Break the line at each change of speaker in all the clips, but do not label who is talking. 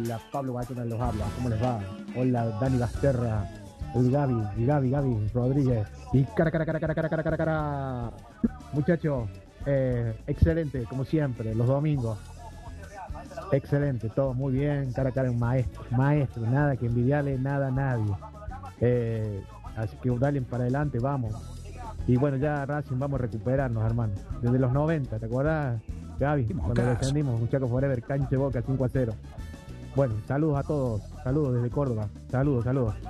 Hola, Pablo Batona los habla, ¿cómo les va? Hola, Dani Basterra, el Gaby Rodríguez. Y cara. Muchachos, excelente, como siempre, los domingos. Excelente, todo muy bien, cara, un maestro, nada que envidiarle, nada a nadie. Así que dale para adelante, vamos. Y bueno, ya Racing vamos a recuperarnos, hermano. Desde los 90, ¿te acuerdas, Gaby? Cuando descendimos, Chaco Forever, canche Boca 5-0. Bueno, saludos a todos, saludos desde Córdoba, saludos.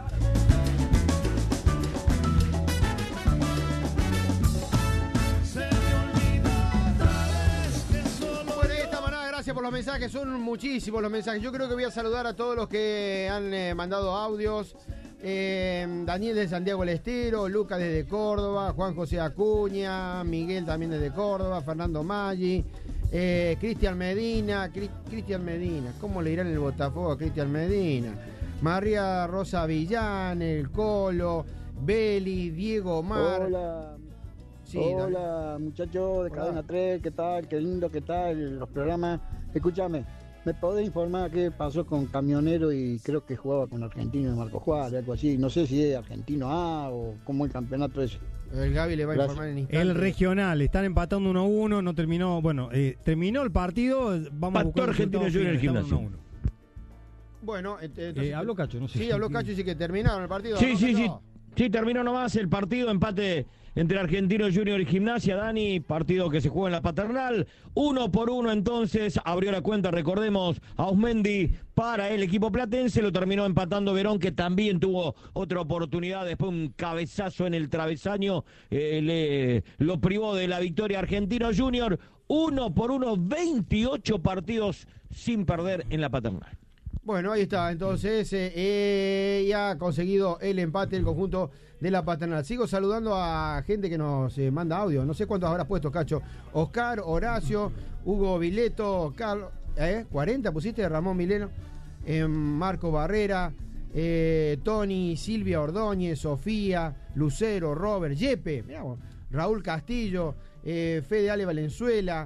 Gracias por los mensajes, son muchísimos los mensajes. Yo creo que voy a saludar a todos los que han mandado audios. Daniel de Santiago del Estero, Lucas desde Córdoba, Juan José Acuña, Miguel también desde Córdoba, Fernando Maggi, Cristian Medina, ¿cómo le irán el Botafogo a Cristian Medina? María Rosa Villán, el Colo, Beli, Diego Omar.
Hola.
Sí,
hola, muchachos de Cadena 3, ¿qué tal? Qué lindo, ¿qué tal? Los programas. Escúchame, ¿me podés informar qué pasó con Camionero y creo que jugaba con Argentino de Marco Juárez, algo así? No sé si es Argentino A o cómo el campeonato ese.
El Gaby le va a informar en instante.
El regional, están empatando 1-1, no terminó, terminó el partido, vamos a buscar
Argentino Junior en el Gimnasio.
1-1. Bueno, entonces,
habló Cacho, no sé.
Sí, habló Cacho y dice que terminaron el partido.
Sí, terminó nomás el partido, empate entre Argentino Junior y Gimnasia, Dani, partido que se juega en la Paternal, 1-1 entonces, abrió la cuenta, recordemos, Ausmendi para el equipo platense, lo terminó empatando Verón, que también tuvo otra oportunidad, después un cabezazo en el travesaño, lo privó de la victoria Argentino Junior, 1-1, 28 partidos sin perder en la Paternal.
Bueno, ahí está, entonces ya ha conseguido el empate el conjunto de la Paternal. Sigo saludando a gente que nos manda audio, no sé cuántos habrás puesto, Cacho. Oscar, Horacio, Hugo Vileto, Carlos, 40 pusiste, Ramón Mileno, Marco Barrera, Tony, Silvia Ordóñez, Sofía, Lucero, Robert, Yepe, mirá vos, Raúl Castillo, Fede Ale Valenzuela,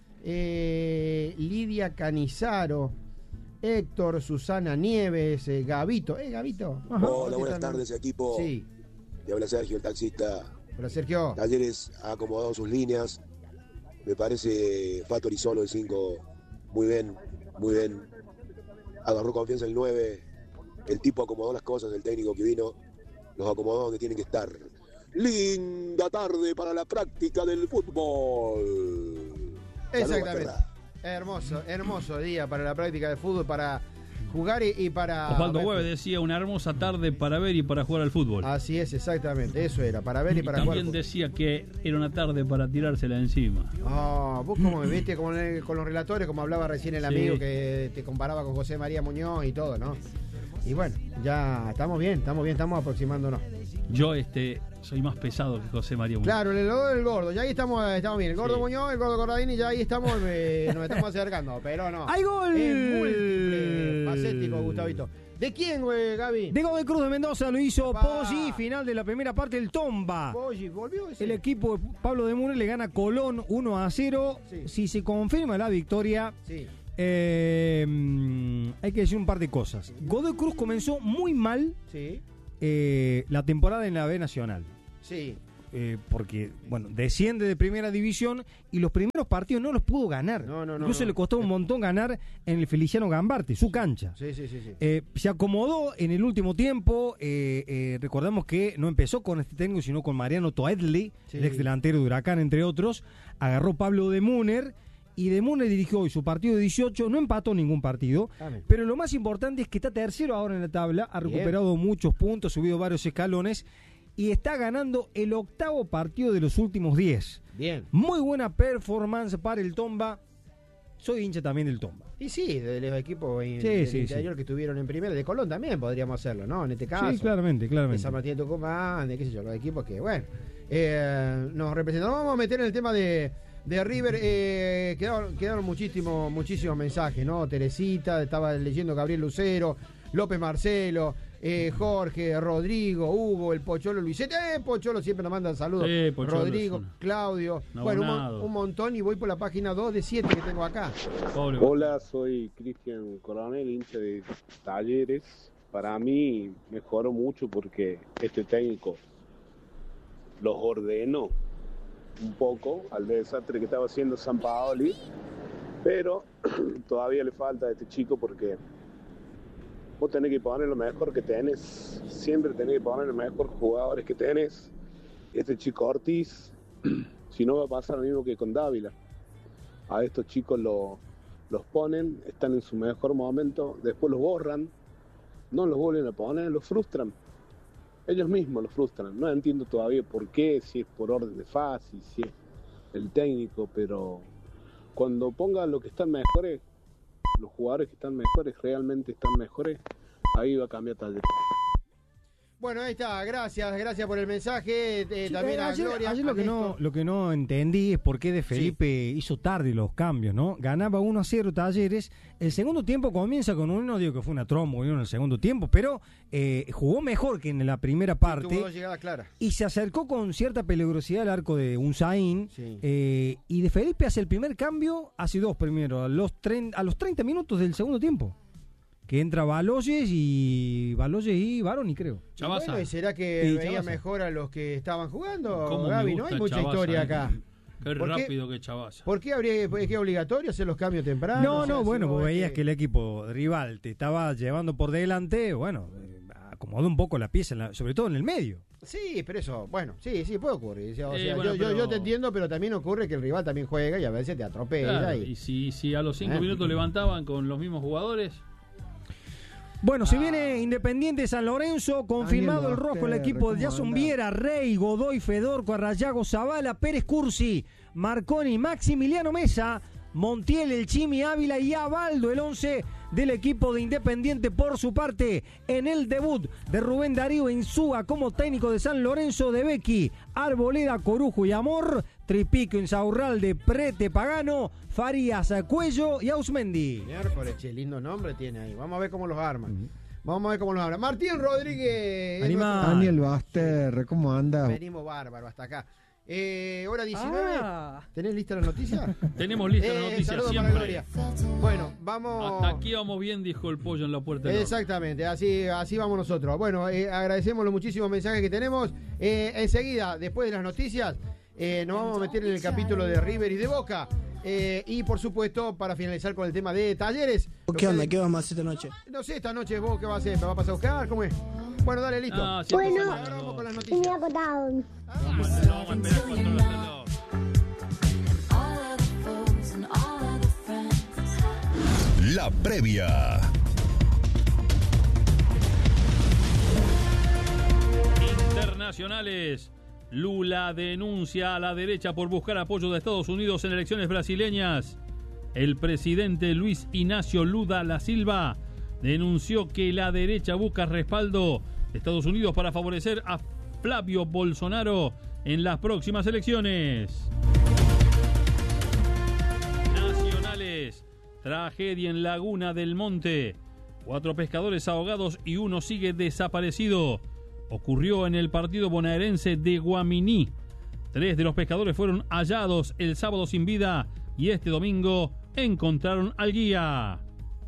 Lidia Canizaro, Héctor, Susana Nieves, Gavito. Gavito.
Ajá, hola, buenas tardes, equipo.
Sí.
Le habla Sergio, el taxista.
Hola, Sergio.
Talleres ha acomodado sus líneas. Me parece Fattori solo el 5. Muy bien. Agarró confianza el 9. El tipo acomodó las cosas, el técnico que vino los acomodó donde tienen que estar. Linda tarde para la práctica del fútbol.
Exactamente. Hermoso día para la práctica de fútbol, para jugar y para...
Osvaldo Hueve decía, una hermosa tarde para ver y para jugar al fútbol.
Así es, exactamente, eso era, para ver y para jugar.
También decía que era una tarde para tirársela encima.
Vos como me viste con los relatores, como hablaba recién el amigo que te comparaba con José María Muñoz y todo, ¿no? Y bueno, ya estamos bien, estamos aproximándonos.
Yo soy más pesado que José María Muñoz.
Claro, el gordo, ya ahí estamos bien. El gordo Muñoz, el gordo Corradini, ya ahí estamos, nos estamos acercando, pero no.
¡Hay gol!
Es múltiple, facético, Gustavito. ¿De quién, güey, Gaby?
De Godoy Cruz de Mendoza, lo hizo Poggi, final de la primera parte, el Tomba.
Poggi, volvió ese.
El equipo de Pablo de Mure le gana a Colón 1-0. Sí. Si se confirma la victoria, hay que decir un par de cosas. Godoy Cruz comenzó muy mal la temporada en la B Nacional.
Sí.
Porque, desciende de primera división y los primeros partidos no los pudo ganar. Incluso le costó un montón ganar en el Feliciano Gambarte, su cancha.
Sí.
Se acomodó en el último tiempo. Recordamos que no empezó con este técnico, sino con Mariano Toedli, el ex delantero de Huracán, entre otros. Agarró Pablo de Muner. Y de Muner dirigió hoy su partido de 18, no empató ningún partido, pero lo más importante es que está tercero ahora en la tabla, ha recuperado muchos puntos, subido varios escalones y está ganando el 8º partido de los últimos 10.
Bien.
Muy buena performance para el Tomba. Soy hincha también del Tomba.
Y sí, de los equipos del interior que estuvieron en primera, de Colón también podríamos hacerlo, ¿no? En este caso.
Sí, claramente.
De San Martín de Tucumán, de qué sé yo, los equipos que, nos representan. Vamos a meter en el tema de River, quedaron muchísimos mensajes, ¿no? Teresita, estaba leyendo Gabriel Lucero, López Marcelo, Jorge, Rodrigo, Hugo, el Pocholo, Luisete. Pocholo siempre nos manda saludos.
Pocholo,
Rodrigo, Claudio. Bueno, un montón, y voy por la página 2 de 7 que tengo acá.
Hola, soy Cristian Coronel, hincha de Talleres. Para mí mejoró mucho porque este técnico los ordenó un poco al desastre que estaba haciendo Sampaoli, pero todavía le falta a este chico porque vos tenés que poner lo mejor que tenés, siempre tenés que poner los mejores jugadores que tenés. Este chico Ortiz, si no va a pasar lo mismo que con Dávila. A estos chicos los ponen, están en su mejor momento, después los borran, no los vuelven a poner, los frustran. Ellos mismos los frustran. No entiendo todavía por qué, si es por orden de fase, si es el técnico, pero cuando pongan lo que están mejores, los jugadores que están mejores, realmente están mejores, ahí va a cambiar Talleres.
Bueno, ahí está, gracias por el mensaje. También a Gloria.
Ayer lo que no entendí es por qué De Felipe hizo tarde los cambios, ¿no? Ganaba 1-0 Talleres. El segundo tiempo comienza con no digo que fue una tromba en el segundo tiempo, pero jugó mejor que en la primera parte.
Tuvo 2 llegadas claras.
Y se acercó con cierta peligrosidad al arco de Unzaín. Sí. Y De Felipe hace el primer cambio, hace 2 primero, a los 30 minutos del segundo tiempo. Que entra Baloyes y Baroni, creo.
Bueno, ¿y será que veía mejor a los que estaban jugando, Gaby? No hay mucha historia acá.
Qué rápido que Chavasa.
¿Por qué es obligatorio hacer los cambios tempranos?
Vos veías que el equipo rival te estaba llevando por delante, acomodó un poco la pieza, sobre todo en el medio.
Sí, pero eso, sí, puede ocurrir. Yo te entiendo, pero también ocurre que el rival también juega y a veces te atropella.
Claro, y si a los 5 minutos levantaban con los mismos jugadores...
Bueno, se viene Independiente San Lorenzo, confirmado el rojo, el equipo de Jason Viera, Rey, Godoy, Fedorco, Arrayago, Zavala, Pérez Cursi, Marconi, Maximiliano Mesa, Montiel, el Chimi Ávila y Abaldo, el 11 del equipo de Independiente. Por su parte, en el debut de Rubén Darío Insúa como técnico de San Lorenzo, de Becchi, Arboleda, Corujo y Amor, Tripico, Insaurralde, Prete, Pagano, Farías, Cuello y Ausmendi.
Miércoles, lindo nombre tiene ahí. Vamos a ver cómo los arman. Martín Rodríguez.
Daniel Baster, ¿cómo anda?
Venimos bárbaro hasta acá. Hora 19. ¿Tenés lista la noticia?
Tenemos lista la noticia.
Saludos para Gloria. Bueno, vamos.
Hasta aquí vamos bien, dijo el pollo en la puerta.
Exactamente, así vamos nosotros. Bueno, agradecemos los muchísimos mensajes que tenemos. Enseguida, después de las noticias, nos vamos a meter en el capítulo de River y de Boca. Y por supuesto, para finalizar con el tema de Talleres.
¿Qué onda? ¿Qué vamos a hacer esta noche?
No sé, esta noche vos qué vas a hacer. ¿Me vas a pasar a buscar? ¿Cómo es? Bueno, dale, listo.
Bueno,
vamos con las noticias.
me ha acotado.
Vamos a esperar cuando
La previa.
Internacionales. Lula denuncia a la derecha por buscar apoyo de Estados Unidos en elecciones brasileñas. El presidente Luis Ignacio Lula da Silva denunció que la derecha busca respaldo de Estados Unidos para favorecer a Flavio Bolsonaro en las próximas elecciones. Nacionales. Tragedia en Laguna del Monte. 4 pescadores ahogados y uno sigue desaparecido. Ocurrió en el partido bonaerense de Guaminí. 3 de los pescadores fueron hallados el sábado sin vida y este domingo encontraron al guía.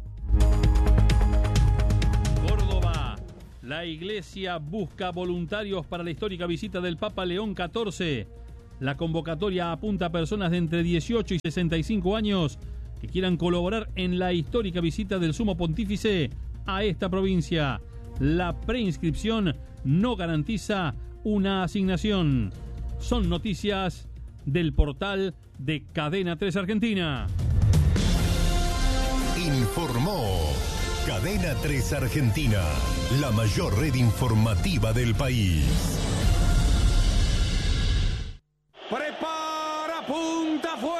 Córdoba. La iglesia busca voluntarios para la histórica visita del Papa León XIV. La convocatoria apunta a personas de entre 18 y 65 años que quieran colaborar en la histórica visita del Sumo Pontífice a esta provincia. La preinscripción no garantiza una asignación. Son noticias del portal de Cadena 3 Argentina.
Informó Cadena 3 Argentina, la mayor red informativa del país.
Prepara, punta, fue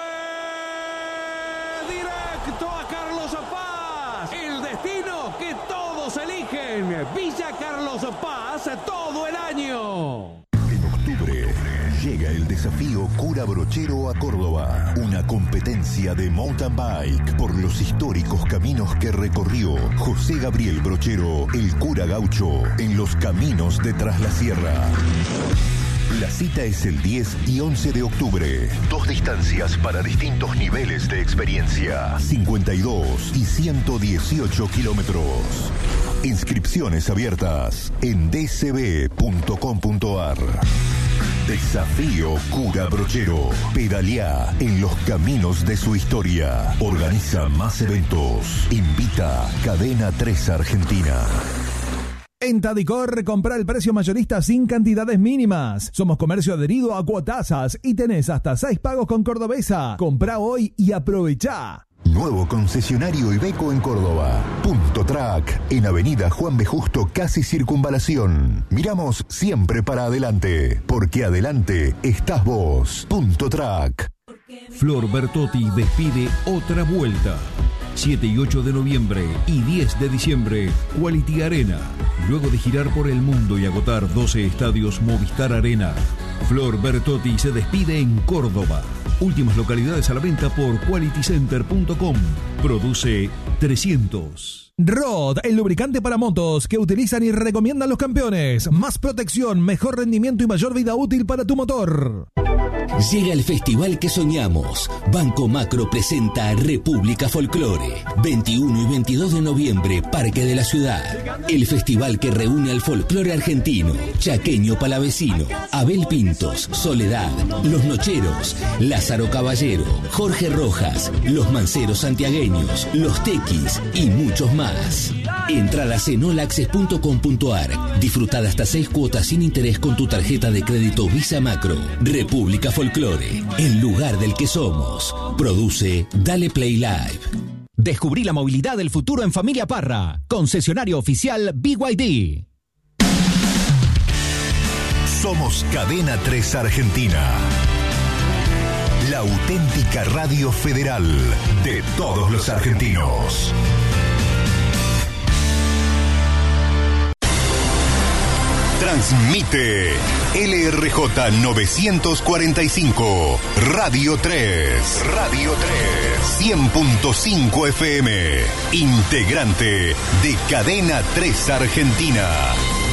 directo a Carlos Paz. El destino que todos eligen. Villa Carlos Paz todo el año.
En octubre Llega el desafío Cura Brochero a Córdoba, una competencia de mountain bike por los históricos caminos que recorrió José Gabriel Brochero, el cura gaucho, en los caminos de Tras la Sierra. La cita es el 10 y 11 de octubre. 2 distancias para distintos niveles de experiencia. 52 y 118 kilómetros. Inscripciones abiertas en dcb.com.ar. Desafío Cura Brochero. Pedaleá en los caminos de su historia. Organiza más eventos. Invita Cadena 3 Argentina.
En Tadicor, compra el precio mayorista sin cantidades mínimas. Somos comercio adherido a cuotasas y tenés hasta 6 pagos con Cordobesa. Comprá hoy y aprovechá.
Nuevo concesionario Iveco en Córdoba. Punto Track, en Avenida Juan B. Justo, casi Circunvalación. Miramos siempre para adelante, porque adelante estás vos. Punto Track.
Flor Bertotti despide otra vuelta. 7 y 8 de noviembre y 10 de diciembre, Quality Arena. Luego de girar por el mundo y agotar 12 estadios Movistar Arena, Flor Bertotti se despide en Córdoba. Últimas localidades a la venta por qualitycenter.com. Produce 300.
Rod, el lubricante para motos que utilizan y recomiendan los campeones. Más protección, mejor rendimiento y mayor vida útil para tu motor.
Llega el festival que soñamos. Banco Macro presenta República Folclore. 21 y 22 de noviembre, Parque de la Ciudad. El festival que reúne al folclore argentino, chaqueño palavecino, Abel Pintos, Soledad, Los Nocheros, Lázaro Caballero, Jorge Rojas, Los Manceros santiagueños, Los Tequis y muchos más. Entradas en olaccess.com.ar. Disfrutad hasta 6 cuotas sin interés con tu tarjeta de crédito Visa Macro. República Folclore, el lugar del que somos. Produce Dale Play Live.
Descubrí la movilidad del futuro en Familia Parra. Concesionario oficial BYD.
Somos Cadena 3 Argentina. La auténtica radio federal de todos los argentinos. Transmite LRJ 945, Radio 3, Radio 3, 100.5 FM, integrante de Cadena 3 Argentina.